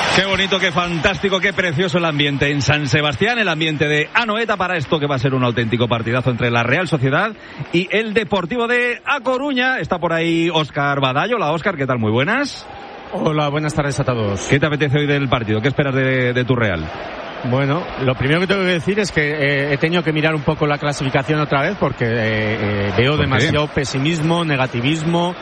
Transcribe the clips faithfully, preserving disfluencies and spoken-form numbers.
Qué bonito, qué fantástico, qué precioso el ambiente en San Sebastián, el ambiente de Anoeta para esto que va a ser un auténtico partidazo entre la Real Sociedad y el Deportivo de A Coruña. Está por ahí Óscar Badallo. Hola Óscar, ¿qué tal? Muy buenas. Hola, buenas tardes a todos. ¿Qué te apetece hoy del partido? ¿Qué esperas de, de tu Real? Bueno, lo primero que tengo que decir es que eh, he tenido que mirar un poco la clasificación otra vez porque eh, eh, veo demasiado pesimismo, negativismo,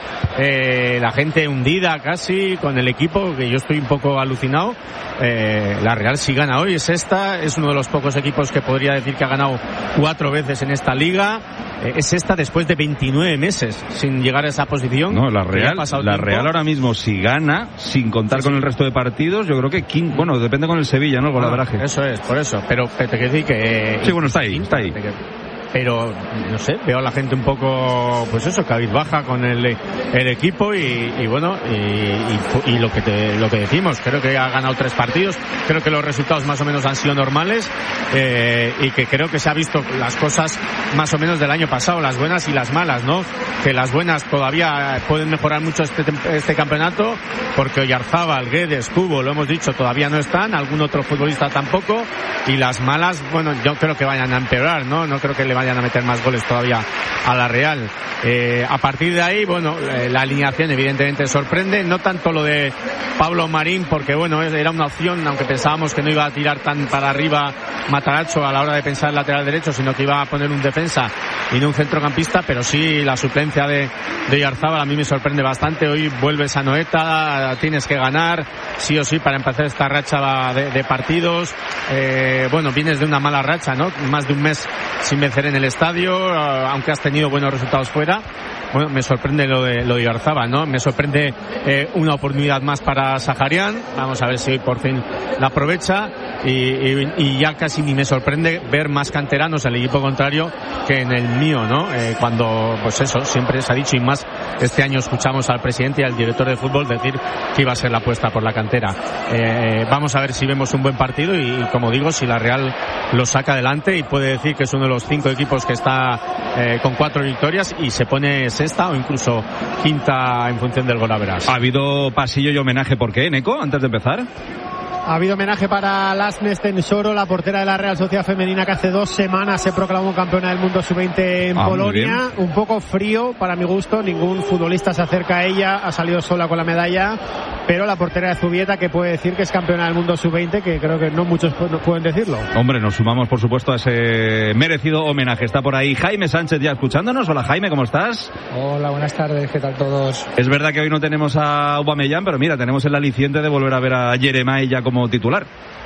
eh, la gente hundida casi con el equipo, que yo estoy un poco alucinado. Eh, la Real si gana hoy es esta, es uno de los pocos equipos que podría decir que ha ganado cuatro veces en esta liga. Eh, es esta después de veintinueve meses sin llegar a esa posición. No, la Real, la Real ahora mismo si gana, sin contar sí, con sí. el resto de partidos, yo creo que quinto, bueno, depende con el Sevilla, ¿no? El golaveraje. Eso es, por eso, pero te quiero decir que... Sí, bueno, está ahí, está ahí. Pero, no sé, veo a la gente un poco, pues eso, cabizbaja con el, el equipo y, y bueno, y, y, y lo que te, lo que decimos, creo que ha ganado tres partidos, creo que los resultados más o menos han sido normales, eh, y que creo que se ha visto las cosas más o menos del año pasado, las buenas y las malas, ¿no? Que las buenas todavía pueden mejorar mucho este, este campeonato, porque Oyarzábal, Guedes, Cubo, lo hemos dicho, todavía no están, algún otro futbolista tampoco, y las malas, bueno, yo creo que vayan a empeorar, ¿no? No creo que le vayan a meter más goles todavía a la Real. Eh, a partir de ahí, bueno, eh, la alineación evidentemente sorprende, no tanto lo de Pablo Marín, porque bueno, era una opción, aunque pensábamos que no iba a tirar tan para arriba Matarazzo a la hora de pensar el lateral derecho, sino que iba a poner un defensa y no un centrocampista, pero sí la suplencia de, de Oyarzábal a mí me sorprende bastante. Hoy vuelves a Anoeta, tienes que ganar sí o sí para empezar esta racha de, de partidos. Eh, bueno, vienes de una mala racha, ¿no? Más de un mes sin vencer en el estadio, aunque has tenido buenos resultados fuera. Bueno, me sorprende lo de lo de Oyarzábal, ¿no? Me sorprende eh, una oportunidad más para Saharian. Vamos a ver si hoy por fin la aprovecha. Y, y, y ya casi ni me sorprende ver más canteranos en el equipo contrario que en el mío, ¿no? Eh, cuando, pues eso, siempre se ha dicho, y más este año escuchamos al presidente y al director de fútbol decir que iba a ser la apuesta por la cantera. Eh, vamos a ver si vemos un buen partido y, y como digo, si la Real lo saca adelante y puede decir que es uno de los cinco equipos que está eh, con cuatro victorias y se pone sexta o incluso quinta en función del golaveraje. ¿Ha habido pasillo y homenaje por qué, Neco, antes de empezar? Ha habido homenaje para Lasne Stensoro, la portera de la Real Sociedad Femenina, que hace dos semanas se proclamó campeona del mundo sub veinte en ah, Polonia. Un poco frío para mi gusto, ningún futbolista se acerca a ella, ha salido sola con la medalla, pero la portera de Zubieta, que puede decir que es campeona del mundo sub veinte, que creo que no muchos pueden decirlo. Hombre, nos sumamos por supuesto a ese merecido homenaje. Está por ahí Jaime Sánchez ya escuchándonos. Hola Jaime, ¿cómo estás? Hola, buenas tardes, ¿qué tal todos? Es verdad que hoy no tenemos a Aubameyang, pero mira, tenemos el aliciente de volver a ver a Jeremai ya como titular.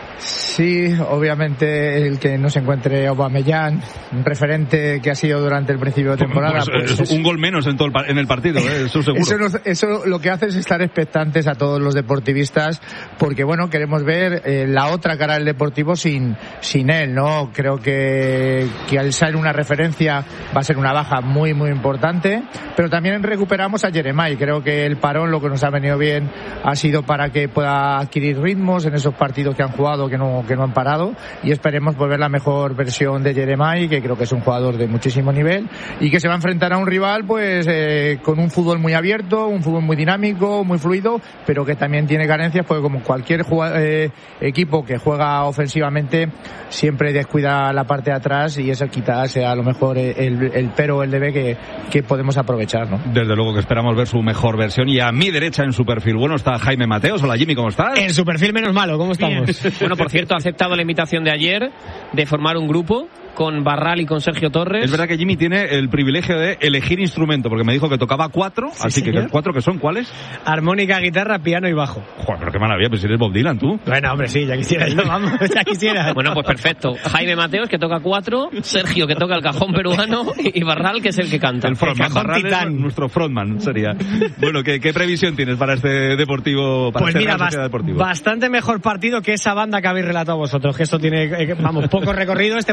Sí, obviamente el que no se encuentre Aubameyang, un referente que ha sido durante el principio de temporada, pues, pues, es un es... gol menos en todo el, en el partido, ¿eh? Eso seguro. eso, nos, eso lo que hace es estar expectantes a todos los deportivistas, porque bueno, queremos ver eh, la otra cara del Deportivo sin sin él, ¿no? Creo que que al ser una referencia va a ser una baja muy muy importante, pero también recuperamos a Jeremai. Creo que el parón, lo que nos ha venido bien, ha sido para que pueda adquirir ritmos en esos partidos que han jugado, que no que no han parado, y esperemos volver la mejor versión de Jeremai, que creo que es un jugador de muchísimo nivel y que se va a enfrentar a un rival pues eh, con un fútbol muy abierto, un fútbol muy dinámico, muy fluido, pero que también tiene carencias, porque como cualquier jugador, eh, equipo que juega ofensivamente siempre descuida la parte de atrás, y eso quizás sea a lo mejor el, el pero o el debe que, que podemos aprovechar, ¿no? Desde luego que esperamos ver su mejor versión. Y a mi derecha en su perfil, bueno, está Jaime Mateos. Hola Jimmy, ¿cómo estás? En su perfil menos malo, ¿cómo estamos? Bien. Bueno, por cierto, ha aceptado la invitación de ayer de formar un grupo con Barral y con Sergio Torres. Es verdad que Jimmy tiene el privilegio de elegir instrumento, porque me dijo que tocaba cuatro, sí, así señor. Que cuatro que son, ¿cuáles? Armónica, guitarra, piano y bajo. Joder, pero qué maravilla, pues si eres Bob Dylan, tú. Bueno, hombre, sí, ya quisiera yo, vamos, ya quisiera. Bueno, pues perfecto. Jaime Mateos, que toca cuatro, Sergio, que toca el cajón peruano, y Barral, que es el que canta. El frontman, el Barral es nuestro frontman, sería. Bueno, ¿qué, qué previsión tienes para este deportivo, para pues este mira, Real Sociedad Deportivo? Bastante mejor partido que esa banda que habéis relatado vosotros, que esto tiene, vamos, poco recorrido. Este partido que va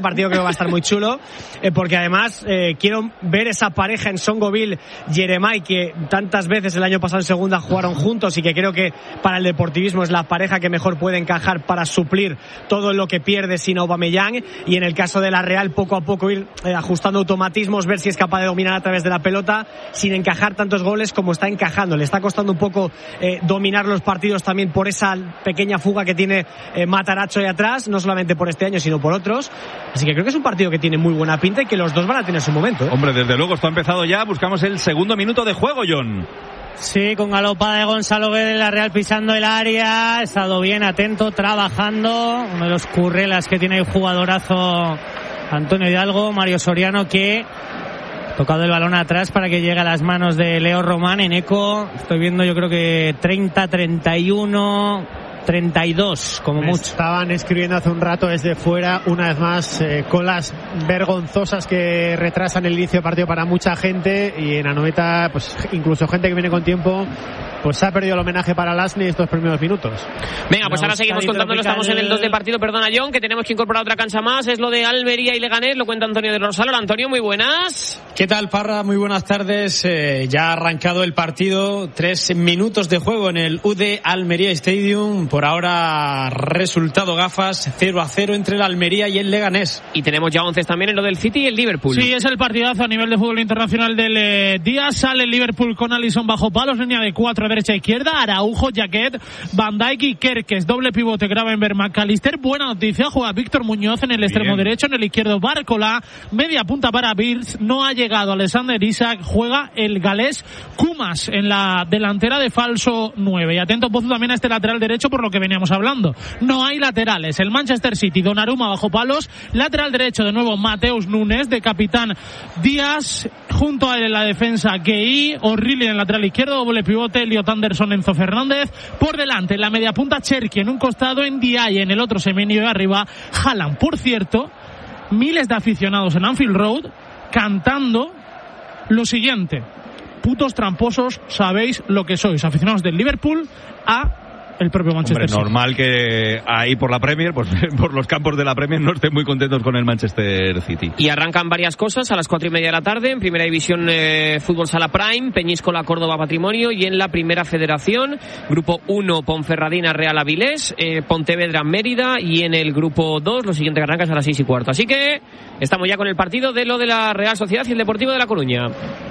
va a estar muy chulo, eh, porque además eh, quiero ver esa pareja en Songoville, Jeremai, que tantas veces el año pasado en segunda jugaron juntos y que creo que para el deportivismo es la pareja que mejor puede encajar para suplir todo lo que pierde sin Aubameyang, y en el caso de la Real poco a poco ir eh, ajustando automatismos, ver si es capaz de dominar a través de la pelota sin encajar tantos goles como está encajando. Le está costando un poco eh, dominar los partidos también por esa pequeña fuga que tiene eh, Matarazzo ahí atrás, no solamente por este año sino por otros, así que creo que es un partido que tiene muy buena pinta y que los dos van a tener su momento, ¿eh? Hombre, desde luego esto ha empezado ya, buscamos el segundo minuto de juego, John. Sí, con galopada de Gonzalo Guedes, la Real pisando el área, ha estado bien, atento, trabajando, uno de los currelas que tiene el jugadorazo Antonio Hidalgo, Mario Soriano, que ha tocado el balón atrás para que llegue a las manos de Leo Román. En eco estoy viendo, yo creo que treinta, treinta y uno, treinta y dos como mucho. Estaban escribiendo hace un rato desde fuera, una vez más, eh, colas vergonzosas que retrasan el inicio del partido para mucha gente, y en Anoeta, pues incluso gente que viene con tiempo, pues se ha perdido el homenaje para Lasny estos primeros minutos. Venga, pues ahora seguimos contándolo, estamos en el dos de partido, perdona John, que tenemos que incorporar otra cancha más, es lo de Almería y Leganés, lo cuenta Antonio de Rosalo. Antonio, muy buenas. ¿Qué tal, Parra? Muy buenas tardes, eh, ya ha arrancado el partido, tres minutos de juego en el U D Almería Stadium, por ahora resultado gafas, cero a cero entre el Almería y el Leganés. Y tenemos ya once también en lo del City y el Liverpool. Sí, es el partidazo a nivel de fútbol internacional del eh, día. Sale el Liverpool con Alisson bajo palos, línea de cuatro derecha a izquierda, Araujo, Jaquet, Van Dijk y Kerkes, doble pivote Gravenberch, McAllister. Buena noticia, juega Víctor Muñoz en el extremo Bien. derecho, en el izquierdo Barcola, media punta para Birz, no ha llegado Alexander Isak, juega el galés Kumas en la delantera de falso nueve. Y atento Pozo también a este lateral derecho, por lo que veníamos hablando. No hay laterales, el Manchester City, Donnarumma bajo palos, lateral derecho de nuevo Mateus Nunes, de capitán Díaz, junto a él en la defensa Gueye, O'Reilly en el lateral izquierdo, doble pivote Elliot Anderson, Enzo Fernández, por delante en la media punta Cherki en un costado, en Ndiaye en el otro semenio de arriba, Haaland. Por cierto, miles de aficionados en Anfield Road cantando lo siguiente: putos tramposos, sabéis lo que sois, aficionados del Liverpool a el propio Manchester Hombre, City. Normal que ahí por la Premier, pues por los campos de la Premier, no estén muy contentos con el Manchester City. Y arrancan varias cosas a las cuatro y media de la tarde. En Primera División, eh, Fútbol Sala Prime, Peñíscola, Córdoba, Patrimonio. Y en la Primera Federación, Grupo uno, Ponferradina, Real Avilés, eh, Pontevedra, Mérida. Y en el Grupo dos, lo siguiente que arranca es a las seis y cuarto. Así que estamos ya con el partido de lo de la Real Sociedad y el Deportivo de La Coruña.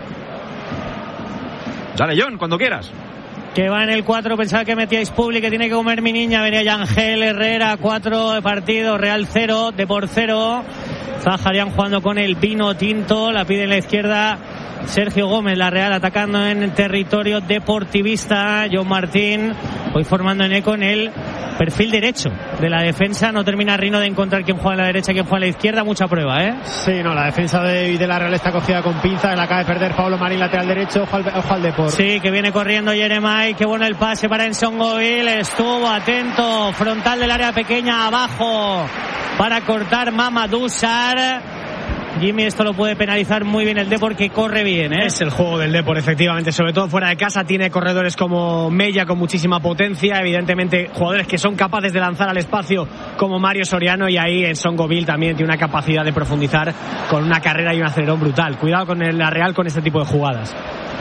Dale, John, cuando quieras. Que va en el cuatro, pensaba que metíais Publi, que tiene que comer mi niña, venía Yangel Herrera, cuatro de partido, Real cero, de por cero, Zaharian jugando con el vino tinto, la pide en la izquierda Sergio Gómez, la Real atacando en territorio deportivista, John Martín, hoy formando en eco en el perfil derecho de la defensa, no termina Rino de encontrar quién juega en la derecha, quién juega en la izquierda, mucha prueba, ¿eh? Sí, no, la defensa de, de la Real está cogida con pinzas, la acaba de perder Pablo Marín, lateral derecho, ojo al, ojo al Depor. Sí, que viene corriendo Jeremai, qué bueno el pase para Ensongoville, estuvo atento, frontal del área pequeña, abajo, para cortar Mamadou Sarr. Jimmy, esto lo puede penalizar muy bien el Depor, que corre bien, ¿eh? Es el juego del Depor, efectivamente, sobre todo fuera de casa. Tiene corredores como Mella con muchísima potencia, evidentemente jugadores que son capaces de lanzar al espacio como Mario Soriano, y ahí en Songoville también tiene una capacidad de profundizar con una carrera y un acelerón brutal. Cuidado con el, la Real con este tipo de jugadas.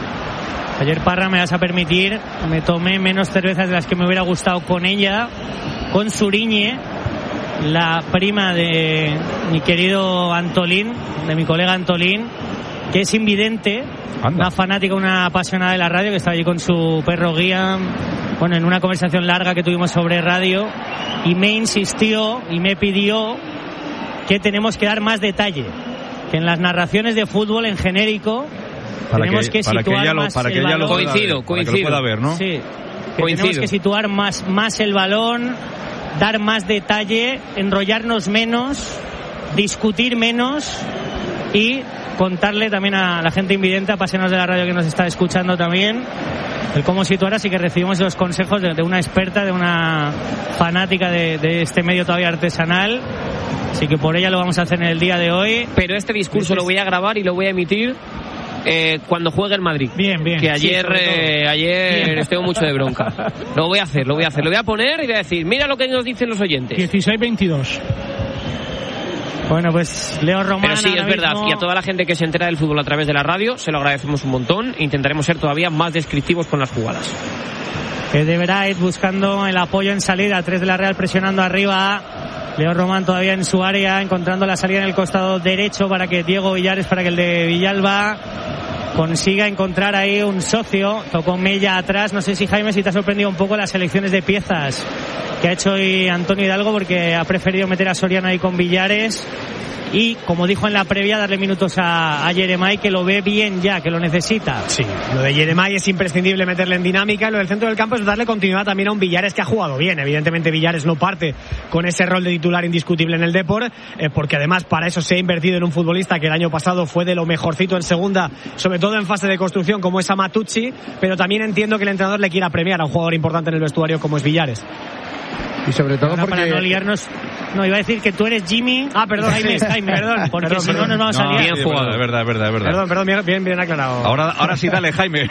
Ayer, Parra, me vas a permitir, me tomé menos cervezas de las que me hubiera gustado con ella, con Suriñe, la prima de mi querido Antolín, de mi colega Antolín, que es invidente, Anda. Una fanática, una apasionada de la radio, que está allí con su perro guía, bueno, en una conversación larga que tuvimos sobre radio, y me insistió y me pidió que tenemos que dar más detalle, que en las narraciones de fútbol en genérico para tenemos que, que situar para que más para que el balón. Coincido, coincido. Pueda ver, ¿no? Sí, que tenemos que situar más, más el balón, dar más detalle, enrollarnos menos, discutir menos y contarle también a la gente invidente, apasionados de la radio que nos está escuchando también, el cómo situar. Así que recibimos los consejos de, de una experta, de una fanática de, de este medio todavía artesanal. Así que por ella lo vamos a hacer en el día de hoy. Pero este discurso lo voy a grabar y lo voy a emitir Eh, cuando juegue el Madrid. Bien, bien. Que ayer, sí, eh, ayer les tengo mucho de bronca. Lo voy a hacer, lo voy a hacer. Lo voy a poner y voy a decir, mira lo que nos dicen los oyentes. dieciséis veintidós. Bueno, pues Leo Román. Pero sí, es verdad, mismo... y a toda la gente que se entera del fútbol a través de la radio, se lo agradecemos un montón. Intentaremos ser todavía más descriptivos con las jugadas. Que deberá ir buscando el apoyo en salida, tres de la Real presionando arriba. Leo Román todavía en su área, encontrando la salida en el costado derecho para que Diego Villares, para que el de Villalba consiga encontrar ahí un socio. Tocó Mella atrás. No sé si, Jaime, si te ha sorprendido un poco las selecciones de piezas que ha hecho hoy Antonio Hidalgo, porque ha preferido meter a Soriano ahí con Villares y, como dijo en la previa, darle minutos a, a Yeremay, que lo ve bien ya, que lo necesita. Sí, lo de Yeremay es imprescindible meterle en dinámica. Lo del centro del campo es darle continuidad también a un Villares que ha jugado bien. Evidentemente Villares no parte con ese rol de titular indiscutible en el Depor, eh, porque además para eso se ha invertido en un futbolista que el año pasado fue de lo mejorcito en segunda, sobre todo en fase de construcción, como es Amatucci, pero también entiendo que el entrenador le quiera premiar a un jugador importante en el vestuario como es Villares. Y sobre todo ahora, porque... para no liarnos... No, iba a decir que tú eres Jimmy. Ah, perdón, Jaime, Jaime, perdón. Porque perdón, si no nos vamos no, a liar. Bien sí, jugado. Es verdad, es verdad, es verdad. Perdón, perdón, bien, bien, bien aclarado. Ahora, ahora sí, dale, Jaime.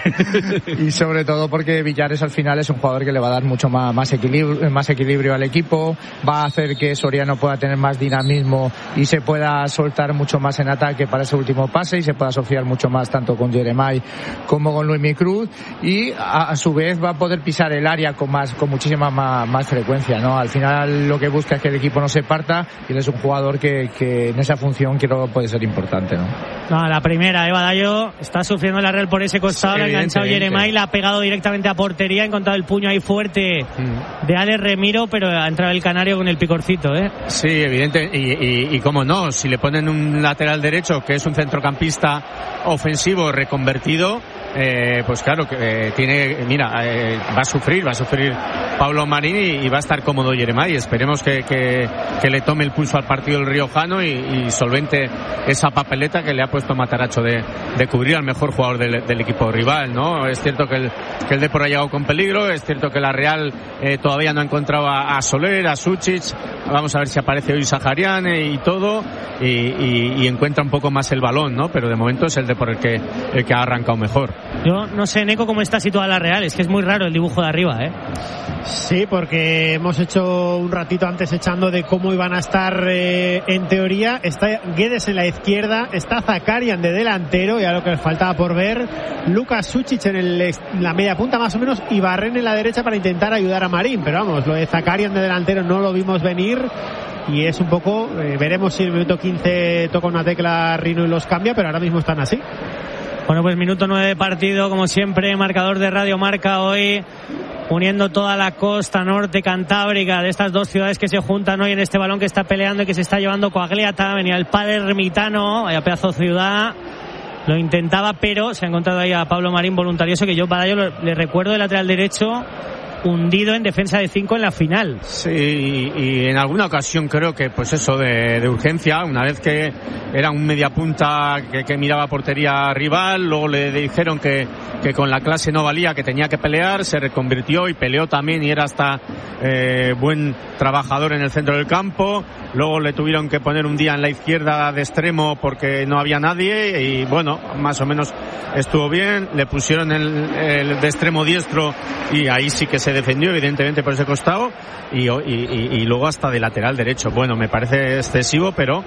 Y sobre todo porque Villares al final es un jugador que le va a dar mucho más, más, equilibrio, más equilibrio al equipo, va a hacer que Soriano pueda tener más dinamismo y se pueda soltar mucho más en ataque para ese último pase y se pueda asociar mucho más tanto con Yeremay como con Luismi Cruz, y a, a su vez va a poder pisar el área con más, con muchísima más, más frecuencia, ¿no? Al final lo que busca es que el equipo no se parta, y él es un jugador que, que en esa función creo que puede ser importante, ¿no? No, la primera, Eva Dayo está sufriendo la Real por ese costado, sí, le ha enganchado Yeremay, la ha pegado directamente a portería, ha encontrado el puño ahí fuerte mm. de Alex Remiro, pero ha entrado el canario con el picorcito, ¿eh? Sí, evidente, y, y, y cómo no, si le ponen un lateral derecho que es un centrocampista ofensivo reconvertido, eh, pues claro, que eh, tiene, mira, eh, va a sufrir, va a sufrir Pablo Marín y, y va a estar cómodo Yeremay. Esperemos que, que, que le tome el pulso al partido del riojano y, y solvente esa papeleta que le ha puesto Mataracho de, de cubrir al mejor jugador del, del equipo rival, ¿no? Es cierto que el, que el Depor ha llegado con peligro, es cierto que la Real eh, todavía no ha encontrado a, a Soler, a Suchic, vamos a ver si aparece hoy Saharian eh, y todo, y, y, y encuentra un poco más el balón, ¿no? Pero de momento es el Depor el que, el que ha arrancado mejor. Yo no sé, Neco, cómo está situada la Real, es que es muy raro el dibujo de arriba, ¿eh? Sí, porque hemos hecho un ratito antes echando de cómo iban a estar eh, en teoría. Está Guedes en la izquierda, está Zakarian de delantero, ya lo que les faltaba por ver, Lucas Suchic en el, la media punta más o menos, y Barren en la derecha para intentar ayudar a Marín, pero vamos, lo de Zakarian de delantero no lo vimos venir. Y es un poco, eh, veremos si en el minuto quince toca una tecla Rino y los cambia, pero ahora mismo están así. Bueno, pues minuto nueve de partido, como siempre, marcador de Radio Marca hoy, uniendo toda la costa norte cantábrica de estas dos ciudades que se juntan hoy en este balón que está peleando y que se está llevando Coagliata. Venía el padre ermitano, vaya pedazo de ciudad, lo intentaba, pero se ha encontrado ahí a Pablo Marín voluntarioso, que yo para ello le recuerdo de lateral derecho, hundido en defensa de cinco en la final. Sí, y, y en alguna ocasión creo que pues eso de, de urgencia, una vez que era un mediapunta que, que miraba portería rival, luego le dijeron que, que con la clase no valía, que tenía que pelear, se reconvirtió y peleó también y era hasta eh, buen trabajador en el centro del campo. Luego le tuvieron que poner un día en la izquierda de extremo porque no había nadie y bueno, más o menos estuvo bien. Le pusieron el, el de extremo diestro y ahí sí que se defendió evidentemente por ese costado y, y, y, y luego hasta de lateral derecho. Bueno, me parece excesivo, pero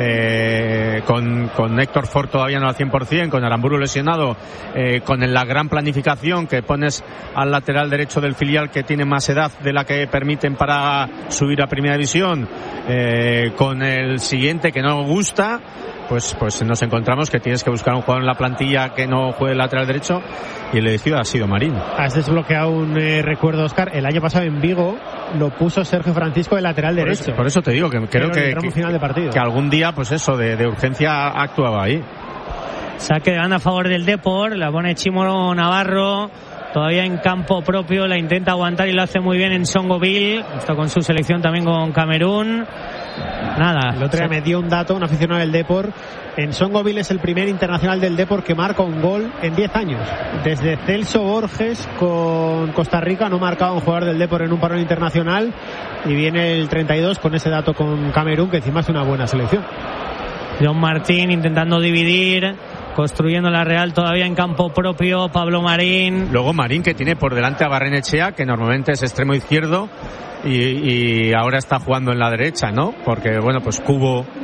eh, con, con Héctor Ford todavía no al cien por ciento, con Aramburu lesionado, eh, con la gran planificación que pones al lateral derecho del filial que tiene más edad de la que permiten para subir a primera división, eh, con el siguiente que no gusta, pues pues nos encontramos que tienes que buscar un jugador en la plantilla que no juegue el lateral derecho y el elegido ha sido Marín. Has desbloqueado un eh, recuerdo, Óscar. El año pasado en Vigo lo puso Sergio Francisco de lateral por derecho. Eso, por eso te digo que creo que, que, final de partido. que algún día pues eso de, de urgencia actuaba ahí. Saque de banda a favor del Depor, la pone Chimo Navarro, todavía en campo propio, la intenta aguantar y lo hace muy bien en Songoville, esto con su selección también con Camerún. Nada. El otro día me dio un dato, un aficionado del Depor. En Songoville es el primer internacional del Depor que marca un gol en diez años. Desde Celso Borges con Costa Rica no marcaba un jugador del Depor en un parón internacional, y viene el treinta y dos con ese dato con Camerún, que encima es una buena selección. John Martín intentando dividir, construyendo la Real todavía en campo propio, Pablo Marín. Luego Marín, que tiene por delante a Barrenechea, que normalmente es extremo izquierdo y, y ahora está jugando en la derecha, ¿no? Porque bueno, pues Cubo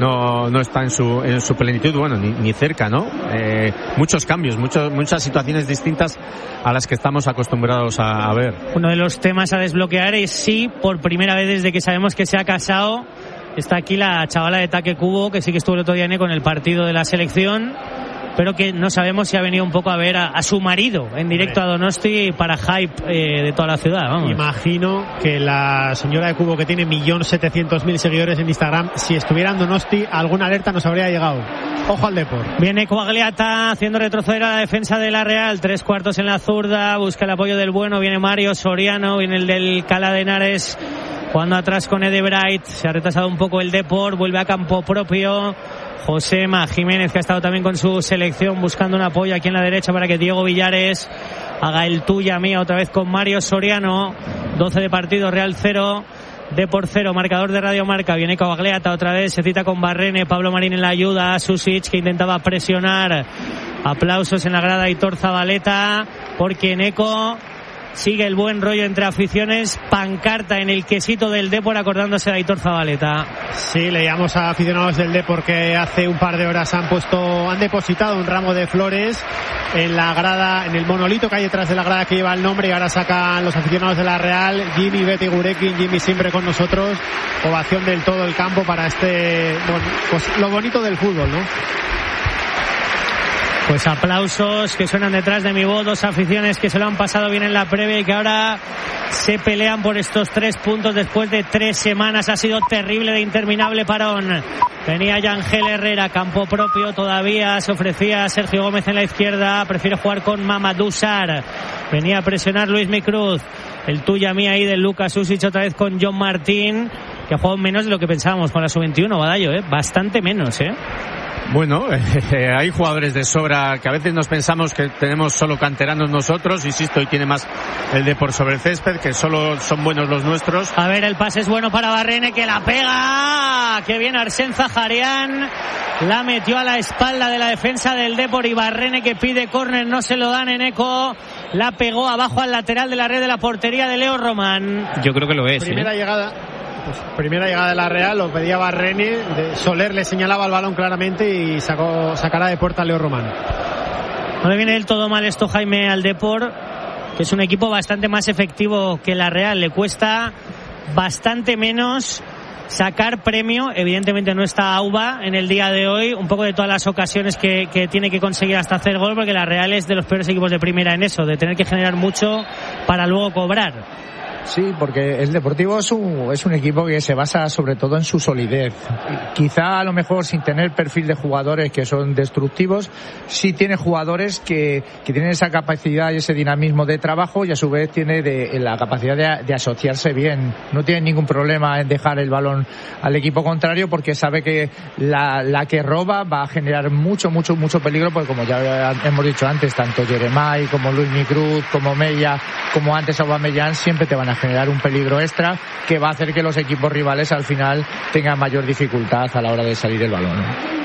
no, no está en su, en su plenitud, bueno, ni, ni cerca, ¿no? Eh, muchos cambios, muchos, muchas situaciones distintas a las que estamos acostumbrados a, a ver. Uno de los temas a desbloquear es si por primera vez desde que sabemos que se ha casado está aquí la chavala de Taque Kubo, que sí que estuvo el otro día con el partido de la selección, pero que no sabemos si ha venido un poco a ver a, a su marido en directo a Donosti para hype eh, de toda la ciudad. Vamos. Imagino que la señora de Kubo, que tiene un millón setecientos mil seguidores en Instagram, si estuviera en Donosti, alguna alerta nos habría llegado. Ojo al Depor. Viene Coagliata haciendo retroceder a la defensa de la Real, tres cuartos en la zurda, busca el apoyo del bueno, viene Mario Soriano, viene el del Cala de Henares, jugando atrás con Edebright, se ha retrasado un poco el Depor, vuelve a campo propio. Josema Jiménez, que ha estado también con su selección buscando un apoyo aquí en la derecha para que Diego Villares haga el tuya mía otra vez con Mario Soriano. Doce de partido, Real cero, Depor cero, marcador de Radio Marca. Viene Coagliata otra vez, se cita con Barrene, Pablo Marín en la ayuda, Susic, que intentaba presionar. Aplausos en la grada, Aitor Zabaleta, porque Eneco sigue el buen rollo entre aficiones, pancarta en el quesito del Depor acordándose de Aitor Zabaleta. Sí, leíamos a aficionados del Depor que hace un par de horas han puesto, han depositado un ramo de flores en la grada, en el monolito que hay detrás de la grada que lleva el nombre, y ahora sacan los aficionados de la Real, Jimmy, Betty Gurekin, Jimmy siempre con nosotros, ovación del todo el campo para este, bueno, pues lo bonito del fútbol, ¿no? Pues aplausos que suenan detrás de mi voz, dos aficiones que se lo han pasado bien en la previa y que ahora se pelean por estos tres puntos después de tres semanas. Ha sido terrible, de interminable parón. Venía Yangel Herrera, campo propio todavía, se ofrecía Sergio Gómez en la izquierda, prefiere jugar con Mamadou Sarr. Venía a presionar Luis Micruz, el tuya mía ahí de Lucas Susic otra vez con John Martín, que ha jugado menos de lo que pensábamos con la sub veintiuno, Badallo, ¿eh? Bastante menos, ¿eh? Bueno, eh, hay jugadores de sobra que a veces nos pensamos que tenemos solo canteranos nosotros, insisto, y tiene más el Depor sobre el césped, que solo son buenos los nuestros. A ver, el pase es bueno para Barrene, que la pega, que bien Arsén Zaharian, la metió a la espalda de la defensa del Depor, y Barrene, que pide córner, no se lo dan. Eneco la pegó abajo al lateral de la red de la portería de Leo Román. Yo creo que lo es. Primera ¿eh? llegada. Pues primera llegada de la Real, lo pedía Barrene, de Soler le señalaba el balón claramente y sacó, sacará de puerta a Leo Román. No le viene del todo mal esto, Jaime, al Depor, que es un equipo bastante más efectivo que la Real. Le cuesta bastante menos sacar premio. Evidentemente no está Auba en el día de hoy, un poco de todas las ocasiones que, que tiene que conseguir hasta hacer gol, porque la Real es de los peores equipos de primera en eso, de tener que generar mucho para luego cobrar. Sí, porque el Deportivo es un, es un equipo que se basa sobre todo en su solidez. Quizá a lo mejor sin tener perfil de jugadores que son destructivos, sí tiene jugadores que, que tienen esa capacidad y ese dinamismo de trabajo, y a su vez tiene de, la capacidad de, de asociarse bien. No tiene ningún problema en dejar el balón al equipo contrario, porque sabe que la, la que roba va a generar mucho, mucho, mucho peligro, porque como ya hemos dicho antes, tanto Jeremai como Luis Micruz, como Mella, como antes Aubameyang, siempre te van a generar un peligro extra que va a hacer que los equipos rivales al final tengan mayor dificultad a la hora de salir el balón.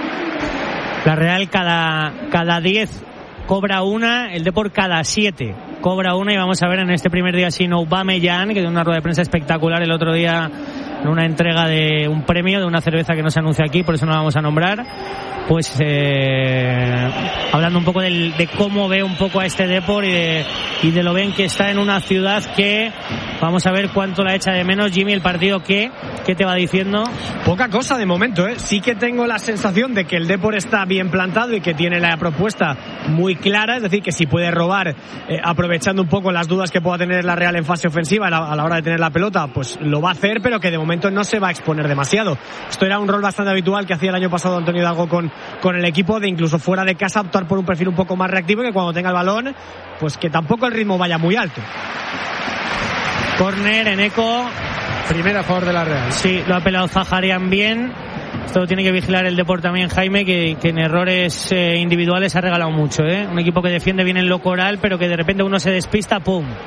La Real cada cada diez cobra una, el Depor cada siete cobra una, y vamos a ver en este primer día sin Aubameyang, que dio una rueda de prensa espectacular el otro día en una entrega de un premio de una cerveza que no se anuncia aquí, por eso no la vamos a nombrar. Pues eh, hablando un poco del, de cómo ve un poco a este Depor y de, y de lo bien que está en una ciudad que vamos a ver cuánto la echa de menos. Jimmy, el partido, ¿qué? ¿Qué te va diciendo? Poca cosa de momento, ¿eh? Sí que tengo la sensación de que el Depor está bien plantado y que tiene la propuesta muy clara, es decir, que si puede robar, eh, aprovechando un poco las dudas que pueda tener la Real en fase ofensiva a la, a la hora de tener la pelota, pues lo va a hacer, pero que de momento no se va a exponer demasiado. Esto era un rol bastante habitual que hacía el año pasado Antonio Hidalgo con con el equipo, de incluso fuera de casa optar por un perfil un poco más reactivo, y que cuando tenga el balón, pues que tampoco el ritmo vaya muy alto. Corner, Eneco. Primera a favor de la Real. Sí, lo ha pelado Zaharian bien. Esto lo tiene que vigilar el Depor también, Jaime, que, que en errores eh, individuales ha regalado mucho, ¿eh? Un equipo que defiende bien en lo coral, pero que de repente uno se despista, ¡pum!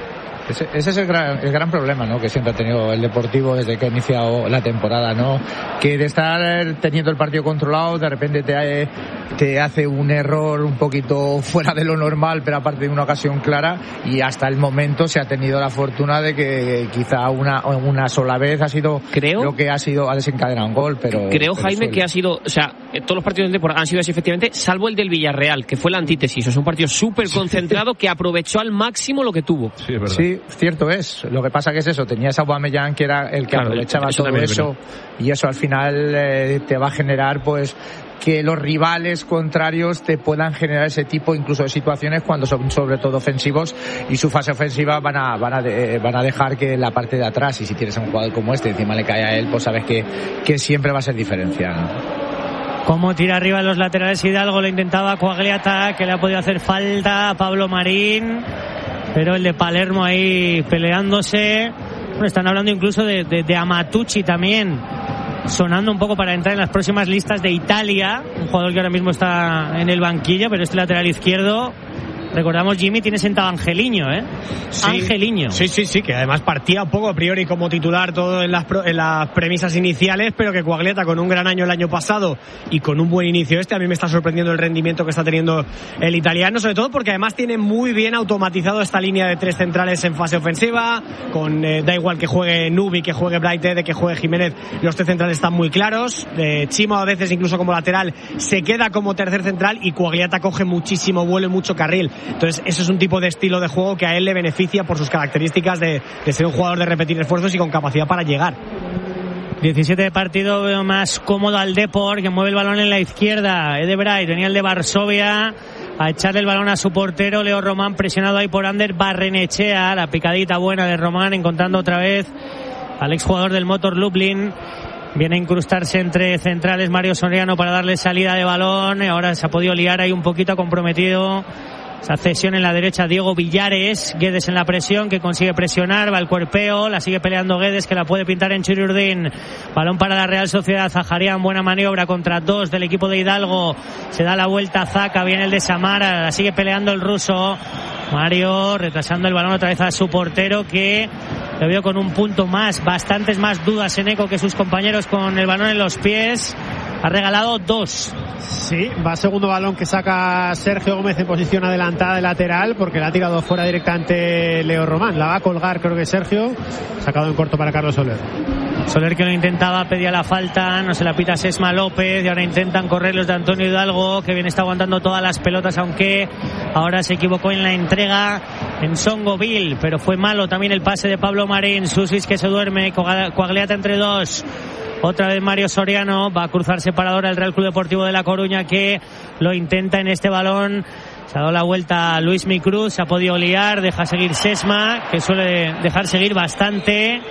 Ese, ese es el gran, el gran problema, ¿no? Que siempre ha tenido el Deportivo desde que ha iniciado la temporada, ¿no? Que de estar teniendo el partido controlado, de repente te, te hace un error un poquito fuera de lo normal, pero aparte de una ocasión clara, y hasta el momento se ha tenido la fortuna de que quizá una, una sola vez ha sido creo, lo que ha sido, ha desencadenado un gol, pero... Creo, pero Jaime, suele. que ha sido, o sea, todos los partidos del Depor han sido así efectivamente, salvo el del Villarreal, que fue la antítesis. Es un partido súper concentrado que aprovechó al máximo lo que tuvo. Sí, es verdad. Sí, cierto es. Lo que pasa que es eso, tenías a Aubameyang que era el que claro, aprovechaba eso todo eso, y eso al final eh, te va a generar pues que los rivales contrarios te puedan generar ese tipo incluso de situaciones cuando son sobre todo ofensivos, y su fase ofensiva van a van a, de, van a dejar que la parte de atrás, y si tienes a un jugador como este encima le cae a él, pues sabes que, que siempre va a ser diferencia, ¿no? Cómo tira arriba los laterales Hidalgo, lo intentaba Coagliata, que le ha podido hacer falta a Pablo Marín, pero el de Palermo ahí peleándose. Bueno, están hablando incluso de, de, de Amatucci también, sonando un poco para entrar en las próximas listas de Italia, un jugador que ahora mismo está en el banquillo, pero este lateral izquierdo, recordamos, Jimmy, tiene sentado a Angeliño, ¿eh? Sí, Angeliño. Sí, sí, sí, que además partía un poco a priori como titular todo en las, pro, en las premisas iniciales, pero que Coagliata, con un gran año el año pasado y con un buen inicio este, a mí me está sorprendiendo el rendimiento que está teniendo el italiano, sobre todo porque además tiene muy bien automatizado esta línea de tres centrales en fase ofensiva, con eh, da igual que juegue Nubi, que juegue Braithwaite, que juegue Jiménez, los tres centrales están muy claros. Eh, Chimo a veces incluso como lateral se queda como tercer central, y Coagliata coge muchísimo vuelo y mucho carril. Entonces, eso es un tipo de estilo de juego que a él le beneficia por sus características de, de ser un jugador de repetir esfuerzos y con capacidad para llegar. diecisiete de partido, veo más cómodo al Depor, que mueve el balón en la izquierda. Edebright, venía el de Varsovia a echarle el balón a su portero, Leo Román, presionado ahí por Ander Barrenechea. La picadita buena de Román, encontrando otra vez al exjugador del Motor Lublin. Viene a incrustarse entre centrales Mario Soriano para darle salida de balón. Ahora se ha podido liar ahí un poquito, comprometido esa cesión en la derecha Diego Villares. Guedes en la presión, que consigue presionar, va el cuerpeo, la sigue peleando Guedes, que la puede pintar en Chiriurdin. Balón para la Real Sociedad. Zaharian, buena maniobra contra dos del equipo de Hidalgo, se da la vuelta Zaca, viene el de Samara, la sigue peleando el ruso Mario, retrasando el balón otra vez a su portero, que lo veo con un punto más, bastantes más dudas en eco que sus compañeros con el balón en los pies. Ha regalado dos. Sí, va segundo balón que saca Sergio Gómez en posición adelantada de lateral, porque la ha tirado fuera directamente Leo Román. La va a colgar, creo que Sergio. Sacado en corto para Carlos Soler. Soler, que lo intentaba, pedía la falta, no se la pita Sesma López, y ahora intentan correr los de Antonio Hidalgo, que bien está aguantando todas las pelotas, aunque ahora se equivocó en la entrega en Songoville, pero fue malo también el pase de Pablo Marín. Susis, que se duerme, Coagliata entre dos. Otra vez Mario Soriano, va a cruzar separador al Real Club Deportivo de La Coruña, que lo intenta en este balón. Se ha dado la vuelta a Luis Micruz, se ha podido liar, deja seguir Sesma, que suele dejar seguir bastante.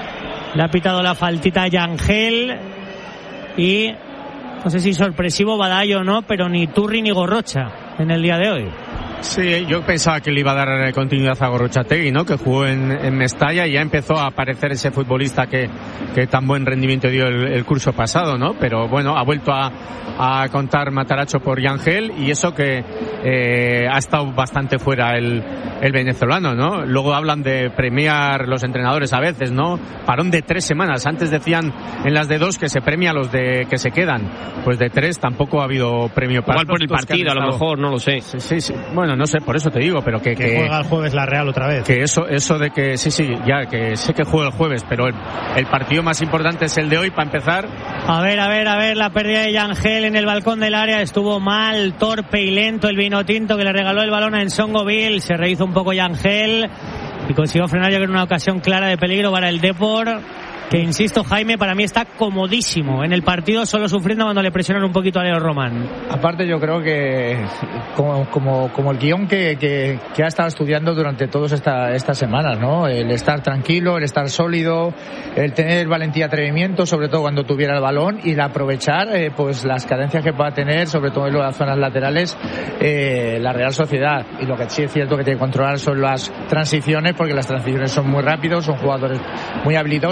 Le ha pitado la faltita a Yangel, y no sé si sorpresivo Badallo o no, pero ni Turri ni Gorrocha en el día de hoy. Sí, yo pensaba que le iba a dar continuidad a Gorrochategui, ¿no? Que jugó en, en Mestalla y ya empezó a aparecer ese futbolista que, que tan buen rendimiento dio el, el curso pasado, ¿no? Pero bueno, ha vuelto a, a contar Mataracho por Yangel, y eso que eh, ha estado bastante fuera el, el venezolano, ¿no? Luego hablan de premiar los entrenadores a veces, ¿no? Parón de tres semanas. Antes decían en las de dos que se premia a los de que se quedan. Pues de tres tampoco ha habido premio para igual por el partido, a lo mejor, no lo sé. Sí, sí, sí. Bueno, no sé, por eso te digo, pero que... Que, que juega el jueves la Real otra vez. Que eso eso de que, sí, sí, ya, que sé que juega el jueves, pero el, el partido más importante es el de hoy, para empezar. A ver, a ver, a ver, la pérdida de Yangel en el balcón del área. Estuvo mal, torpe y lento el vino tinto, que le regaló el balón a Ensongoville. Se rehizo un poco Yangel y consiguió frenar, yo creo, una ocasión clara de peligro para el Depor, que, insisto, Jaime, para mí está comodísimo en el partido, solo sufriendo cuando le presionan un poquito a Leo Román. Aparte, yo creo que como, como, como el guión que, que, que ha estado estudiando durante todas esta, estas semanas, ¿no? El estar tranquilo, el estar sólido, el tener valentía, atrevimiento, sobre todo cuando tuviera el balón, y el aprovechar eh, pues las carencias que pueda tener, sobre todo en las zonas laterales, eh, la Real Sociedad. Y lo que sí es cierto que tiene que controlar son las transiciones, porque las transiciones son muy rápidos, son jugadores muy habilidosos, muy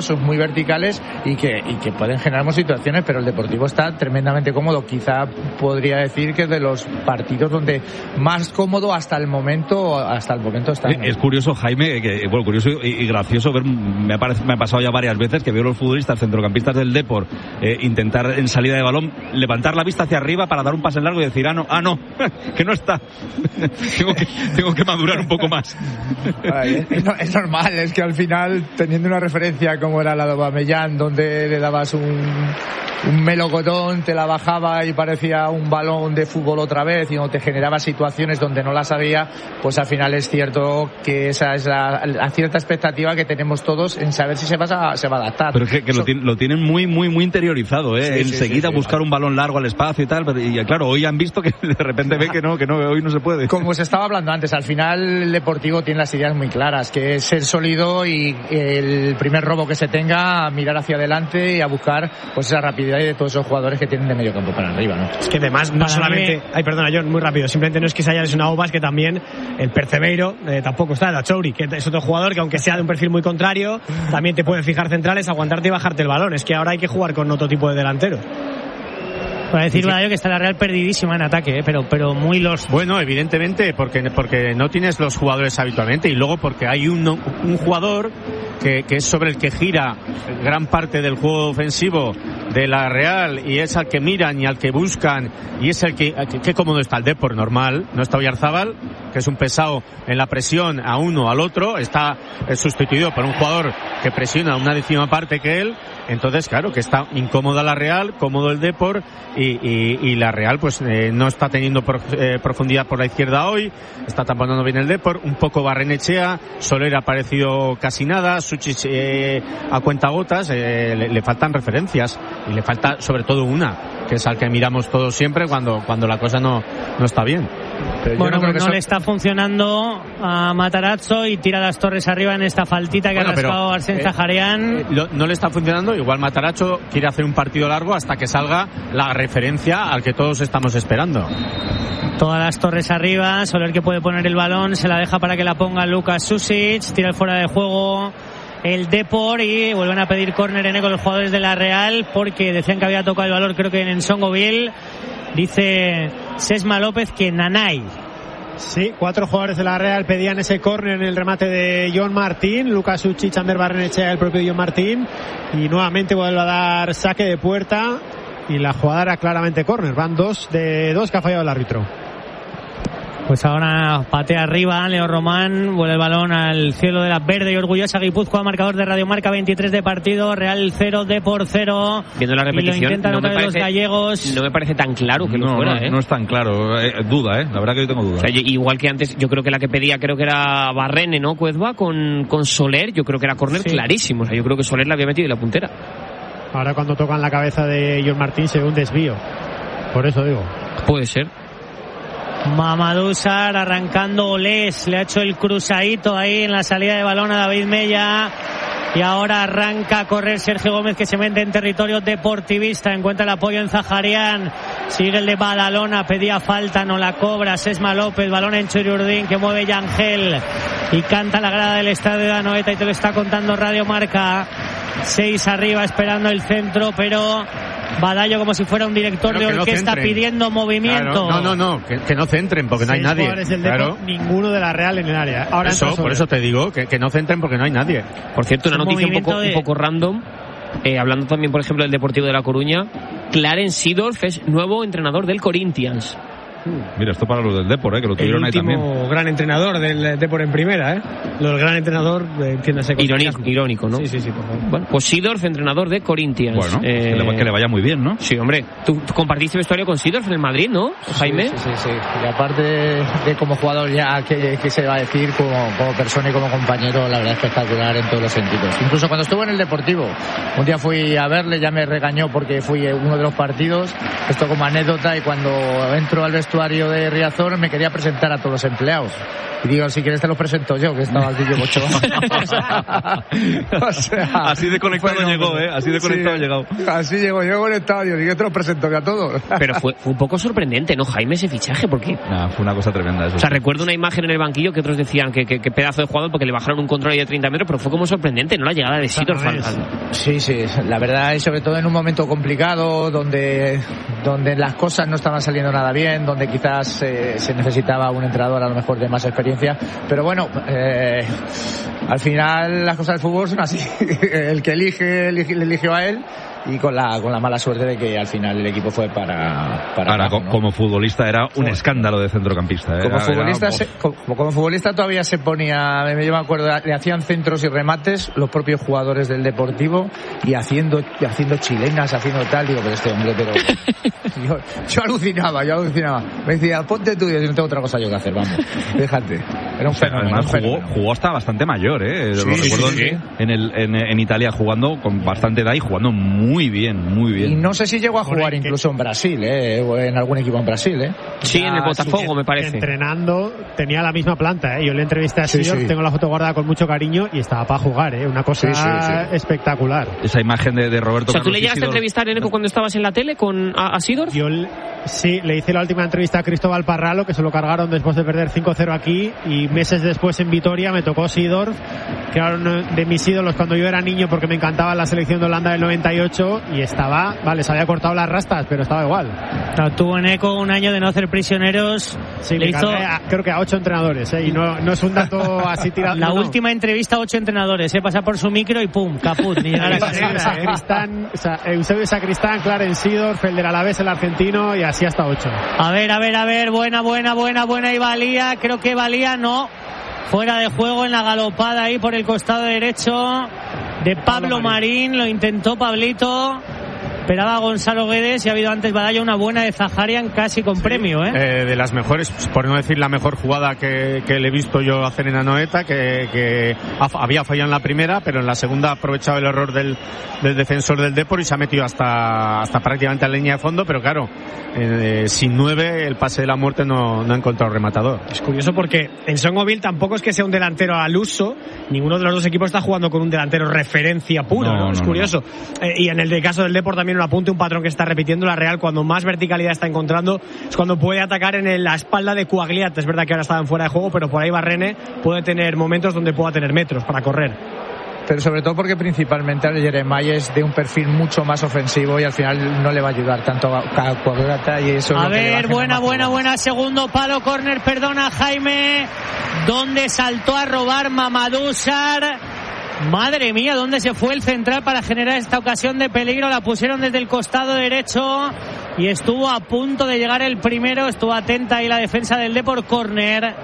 verticales y que, y que pueden generar situaciones, pero el Deportivo está tremendamente cómodo. Quizá podría decir que es de los partidos donde más cómodo hasta el momento hasta el momento está. Es curioso, Jaime, que, bueno, curioso y, y gracioso ver, me ha, parecido, me ha pasado ya varias veces que veo a los futbolistas centrocampistas del Depor eh, intentar en salida de balón levantar la vista hacia arriba para dar un pase largo y decir, ah no, ah no, que no está. tengo, que, tengo que madurar un poco más. Ay, es, es normal, es que al final, teniendo una referencia como era la de Aubameyang, donde le dabas un, un melocotón, te la bajaba y parecía un balón de fútbol otra vez y no te generaba situaciones donde no las había, pues al final es cierto que esa es la, la cierta expectativa que tenemos todos en saber si se va a, se va a adaptar. Pero es que, que so, lo, tienen, lo tienen muy muy muy interiorizado, ¿eh? Sí, enseguida sí, sí, buscar sí. un balón largo al espacio y tal, y claro, hoy han visto que de repente ve que no, que no, hoy no se puede. Como se estaba hablando antes, al final el Deportivo tiene las ideas muy claras, que es ser sólido y el primer robo que se tenga, mirar hacia adelante y a buscar pues esa rapidez de todos esos jugadores que tienen de medio campo para arriba, ¿no? Es que además no para solamente, mí... ay perdona John, muy rápido, simplemente no es que se haya lesionado Bas, que también el Percebeiro eh, tampoco está, el Achouri, que es otro jugador que aunque sea de un perfil muy contrario, también te puede fijar centrales, aguantarte y bajarte el balón. Es que ahora hay que jugar con otro tipo de delantero. Para decir verdad, yo que está la Real perdidísima en ataque, ¿eh? pero pero muy los. Bueno, evidentemente, porque porque no tienes los jugadores habitualmente y luego porque hay un, un jugador que, que es sobre el que gira gran parte del juego ofensivo de la Real y es al que miran y al que buscan y es el que, que, que cómodo está el Depor, normal, no está Oyarzábal, que es un pesado en la presión a uno al otro, está sustituido por un jugador que presiona una décima parte que él. Entonces, claro, que está incómoda la Real, cómodo el Depor y, y, y la Real pues eh, no está teniendo por, eh, profundidad por la izquierda hoy, está tamponando bien el Depor, un poco Barrenechea, Soler ha aparecido casi nada, Suchich eh, a cuentagotas, eh, le, le faltan referencias y le falta sobre todo una, que es al que miramos todos siempre cuando, cuando la cosa no, no está bien. Pero bueno, no, pues no son... le está funcionando a Matarazzo y tira las torres arriba en esta faltita que bueno, ha rascado Arsène eh, Zaharian. Eh, lo, no le está funcionando, igual Matarazzo quiere hacer un partido largo hasta que salga la referencia al que todos estamos esperando. Todas las torres arriba, Soler que puede poner el balón, se la deja para que la ponga Lucas Susic, tira el fuera de juego el Depor y vuelven a pedir córner en eco los jugadores de la Real porque decían que había tocado el balón, creo que en Ensongoville. Dice Sesma López que Nanay. Sí, cuatro jugadores de la Real pedían ese córner en el remate de John Martín, Lucas Suchich, Ander Barrenechea, el propio John Martín, y nuevamente vuelve a dar saque de puerta y la jugada era claramente córner. Van dos de dos que ha fallado el árbitro. Pues ahora patea arriba Leo Román, vuelve el balón al cielo de la verde y orgullosa Guipúzcoa, marcador de Radio Marca, veintitrés de partido, Real cero, Depor cero. Viendo la repetición, no me, parece, los gallegos. no me parece tan claro que no, lo fuera, no, ¿eh? No es tan claro, eh, duda, ¿eh? La verdad que yo tengo duda. O sea, igual que antes, yo creo que la que pedía, creo que era Barrene, ¿no? Cuezba con, con Soler, yo creo que era córner sí. clarísimo. O sea, yo creo que Soler la había metido en la puntera. Ahora cuando tocan la cabeza de John Martín se ve un desvío. Por eso digo. Puede ser. Mamadou Sarr arrancando Olés, le ha hecho el cruzadito ahí en la salida de balón a David Mella y ahora arranca a correr Sergio Gómez que se mete en territorio deportivista, encuentra el apoyo en Zaharian, sigue el de Badalona, pedía falta, no la cobra Sesma López, balón en Churiurdín que mueve Yangel y canta la grada del estadio de Anoeta y te lo está contando Radio Marca. Seis arriba esperando el centro, pero Badallo como si fuera un director de orquesta no pidiendo movimiento. Claro, no, no, no, que, que no centren porque no hay nadie. Claro. Ninguno de la Real en el área. Ahora eso, por eso te digo, que, que no centren porque no hay nadie. Por cierto, una noticia un poco, de... un poco random. Eh, hablando también, por ejemplo, del Deportivo de La Coruña, Clarence Seedorf es nuevo entrenador del Corinthians. Mira, esto para los del Depor, ¿eh? Que lo tuvieron ahí también. El último gran entrenador del Depor en primera, ¿eh? Lo del gran entrenador, entiéndase. Irónico, irónico, ¿no? Sí, sí, sí, por favor. Bueno, pues Seedorf, entrenador de Corinthians. Bueno, eh... que, le, que le vaya muy bien, ¿no? Sí, hombre. Tú, tú compartiste vestuario con Seedorf en el Madrid, ¿no, Jaime? Sí, sí, sí. sí. Y aparte de, de como jugador ya, que, que se va a decir, como, como persona y como compañero, la verdad espectacular en todos los sentidos. Incluso cuando estuvo en el Deportivo, un día fui a verle, ya me regañó porque fui uno de los partidos, esto como anécdota, y cuando entro al vestuario vestuario de Riazor me quería presentar a todos los empleados. Y digo, si quieres te los presento yo, que estaba aquí yo mucho. O sea, así de conectado bueno, llegó, ¿eh? Así de conectado sí, ha llegado. Así llegó, yo conectado, digo, y yo te los presento a todos. Pero fue, fue un poco sorprendente, ¿no, Jaime, ese fichaje? Porque... Nah, fue una cosa tremenda eso. O sea, recuerdo una imagen en el banquillo que otros decían que, que, que pedazo de jugador porque le bajaron un control ahí de treinta metros, pero fue como sorprendente, ¿no? La llegada de Seedorf al... Sí, sí, la verdad, y sobre todo en un momento complicado, donde, donde las cosas no estaban saliendo nada bien, donde quizás eh, se necesitaba un entrenador a lo mejor de más experiencia, pero bueno, eh, al final las cosas del fútbol son así. El que elige, elige le eligió a él, y con la con la mala suerte de que al final el equipo fue para para Ahora, abajo, ¿no? Como futbolista era un escándalo de centrocampista, ¿eh? Como era, futbolista era... se, como, como futbolista todavía se ponía, yo me acuerdo, le hacían centros y remates los propios jugadores del Deportivo, y haciendo haciendo chilenas, haciendo tal, digo, pero este hombre, pero yo, yo alucinaba, yo alucinaba. Me decía, ponte tú, y yo no tengo otra cosa yo que hacer, vamos, déjate. Era un fenómeno. Además un jugó, fenómeno. jugó hasta bastante mayor, ¿eh? Sí, Lo recuerdo sí, sí. En, el, en, en Italia jugando con bastante edad y jugando muy bien, muy bien. Y no sé si llegó a jugar incluso en Brasil, ¿eh? O en algún equipo en Brasil, ¿eh? Sí, en el Botafogo, sí, me parece. Entrenando, tenía la misma planta, ¿eh? Yo le entrevisté a Sí, Seedorf, sí. tengo la foto guardada con mucho cariño y estaba para jugar, ¿eh? Una cosa Sí, sí, sí. espectacular. Esa imagen de, de Roberto O sea, ¿tú Carlos le llegaste a Isidor... entrevistar, Eneco, cuando estabas en la tele con a, a Seedorf? Yo sí, le hice la última entrevista a Cristóbal Parralo, que se lo cargaron después de perder cinco cero aquí, y meses después en Vitoria me tocó Seedorf, que era uno de mis ídolos cuando yo era niño, porque me encantaba la selección de Holanda del noventa y ocho, y estaba, vale, se había cortado las rastas, pero estaba igual. No, tuvo en Eco un año de no hacer prisioneros. Sí, le le hizo a, creo que a ocho entrenadores, ¿eh? Y no, no es un dato así tirado. la no, no. última entrevista a ocho entrenadores, ¿eh? Pasar por su micro y pum, caput, ni llegar a casa. Sacristán, o sea, Eusebio Sacristán, Clarence Seedorf, el del Alavés, el argentino, y así hasta ocho. A ver, a ver, a ver, buena, buena, buena, buena, y Valía, creo que Valía no. Fuera de juego en la galopada ahí por el costado derecho de Pablo, Pablo Marín. Marín, lo intentó Pablito. Esperaba a Gonzalo Guedes y ha habido antes Badallo una buena de Zaharian casi con sí. premio, ¿eh? ¿eh? De las mejores, por no decir la mejor jugada que, que le he visto yo hacer en Anoeta, que, que había fallado en la primera, pero en la segunda ha aprovechado el error del, del defensor del Depor y se ha metido hasta, hasta prácticamente a la línea de fondo, pero claro, eh, sin nueve el pase de la muerte no, no ha encontrado rematador. Es curioso porque en Songoville tampoco es que sea un delantero al uso, ninguno de los dos equipos está jugando con un delantero referencia pura, ¿no? ¿no? Es no, curioso. No. Eh, y en el caso del Depor también un apunte, un patrón que está repitiendo la Real, cuando más verticalidad está encontrando es cuando puede atacar en el, la espalda de Coagliat. Es verdad que ahora estaban fuera de juego, pero por ahí Barrene puede tener momentos donde pueda tener metros para correr. Pero sobre todo porque principalmente el Jeremiah es de un perfil mucho más ofensivo y al final no le va a ayudar tanto a Coagliata, y eso es a lo que ver, le va a buena, buena, jugar. buena, segundo palo, córner, perdona Jaime, donde saltó a robar Mamadou Sarr. Madre mía, ¿dónde se fue el central para generar esta ocasión de peligro? La pusieron desde el costado derecho y estuvo a punto de llegar el primero. Estuvo atenta ahí la defensa del Depor, córner.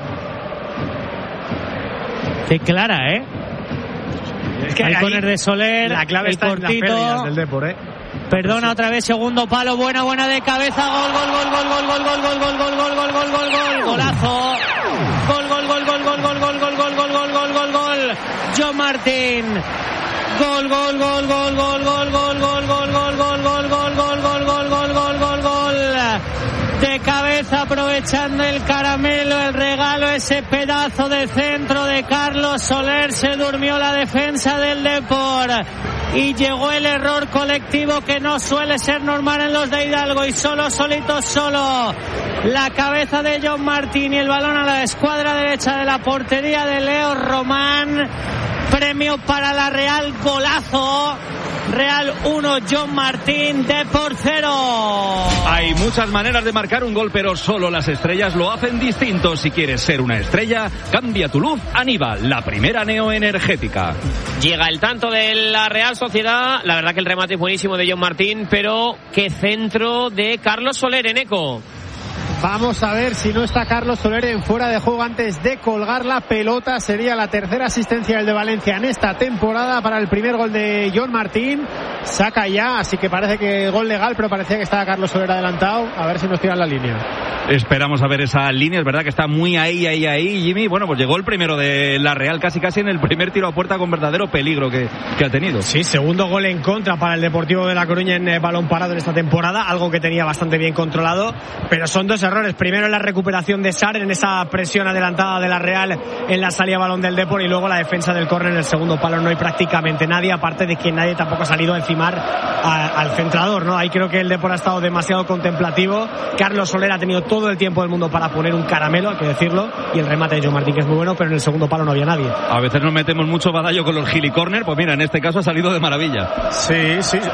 Qué clara, ¿eh? Es que el ahí córner de Soler, la clave el está cortito. en las pérdidas del Depor, ¿eh? Perdona, otra vez segundo palo, buena, buena de cabeza, gol, gol, gol, gol, gol, gol, gol, gol, gol, gol, gol, gol, gol, gol, gol, golazo. Gol, gol, gol, gol, gol, gol, gol, gol, gol, gol, gol, gol, gol, gol. John Martín. Gol, gol, gol, gol, gol, gol, gol, gol, gol, gol, gol, gol, gol, gol, gol, gol, gol, gol, gol, gol. De cabeza aprovechando el caramelo, el regalo, ese pedazo de centro de Carlos Soler. Se durmió la defensa del Depor y llegó el error colectivo que no suele ser normal en los de Hidalgo, y solo, solito, solo la cabeza de John Martín y el balón a la escuadra derecha de la portería de Leo Román. Premio para la Real, golazo. Real uno, John Martín, Depor cero. Hay muchas maneras de marcar un gol, pero solo las estrellas lo hacen distinto. Si quieres ser una estrella, cambia tu luz a Niva, la primera neoenergética. Llega el tanto de la Real Sociedad. La verdad que el remate es buenísimo de John Martín, pero qué centro de Carlos Soler, en Eco. Vamos a ver si no está Carlos Soler en fuera de juego antes de colgar la pelota. Sería la tercera asistencia del de Valencia en esta temporada para el primer gol de John Martín. saca ya, así que parece que gol legal, pero parecía que estaba Carlos Soler adelantado. A ver si nos tiran la línea. Esperamos a ver esa línea, es verdad que está muy ahí, ahí, ahí, Jimmy. Bueno, pues llegó el primero de la Real, casi casi en el primer tiro a puerta con verdadero peligro que, que ha tenido. Sí, segundo gol en contra para el Deportivo de La Coruña en eh, balón parado en esta temporada, algo que tenía bastante bien controlado, pero son dos errores. Primero en la recuperación de Sar, en esa presión adelantada de la Real en la salida a balón del Depor, y luego la defensa del córner en el segundo palo. No hay prácticamente nadie, aparte de que nadie tampoco ha salido a encimar a, al centrador, ¿no? Ahí creo que el Depor ha estado demasiado contemplativo. Carlos Soler ha tenido todo el tiempo del mundo para poner un caramelo, hay que decirlo, y el remate de Joe Martín, que es muy bueno, pero en el segundo palo no había nadie. A veces nos metemos mucho badallo con los gili corner, pues mira, en este caso ha salido de maravilla. Sí, sí.